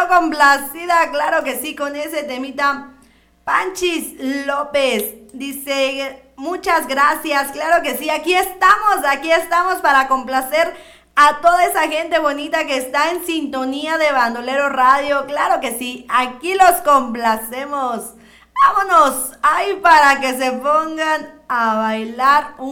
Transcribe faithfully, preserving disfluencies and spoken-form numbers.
quedó complacida, claro que sí, con ese temita. Panchis López dice, muchas gracias, claro que sí, aquí estamos, aquí estamos para complacer a toda esa gente bonita que está en sintonía de Bandolero Radio, claro que sí, aquí los complacemos. Vámonos, ahí para que se pongan a bailar un